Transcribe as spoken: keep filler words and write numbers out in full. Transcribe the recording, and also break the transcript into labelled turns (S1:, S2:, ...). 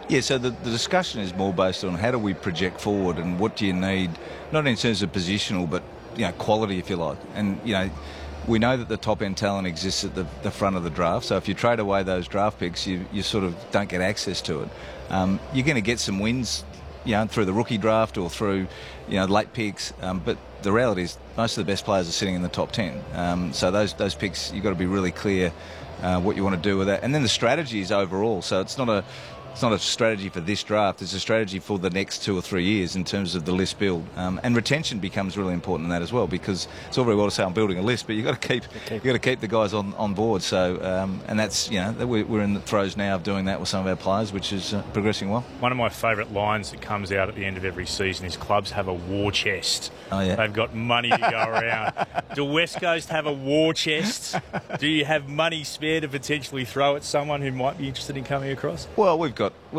S1: Yeah, so the, the discussion is more based on how do we project forward and what do you need, not in terms of positional, but you know, quality, if you like. And you know, we know that the top end talent exists at the, the front of the draft. So if you trade away those draft picks, you, you sort of don't get access to it. Um, you're going to get some wins, you know, through the rookie draft or through, you know, late picks. Um, but the reality is most of the best players are sitting in the top ten. Um, so those those picks, you've got to be really clear uh, what you want to do with that. And then the strategy is overall. So it's not a It's not a strategy for this draft. It's a strategy for the next two or three years in terms of the list build. Um, and retention becomes really important in that as well, because it's all very well to say I'm building a list, but you've got to keep you got to keep the guys on, on board. So um, and that's you know we're in the throes now of doing that with some of our players, which is uh, progressing well.
S2: One of my favourite lines that comes out at the end of every season is clubs have a war chest.
S1: Oh yeah,
S2: they've got money to go around. Do West Coast have a war chest? Do you have money spare to potentially throw at someone who might be interested in coming across?
S1: Well, we've got.